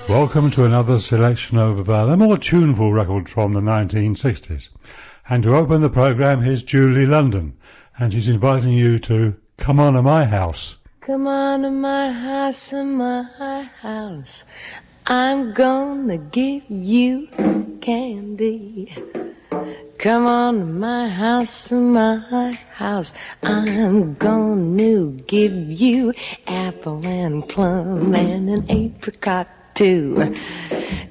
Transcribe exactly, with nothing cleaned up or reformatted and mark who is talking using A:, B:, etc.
A: Welcome to another selection of uh, the more tuneful records from the nineteen sixties. And to open the programme, here's Julie London, and she's inviting you to come on to my house.
B: Come on to my house, in my house. I'm gonna give you candy. Come on to my house, in my house. I'm gonna give you apple and plum and an apricot too.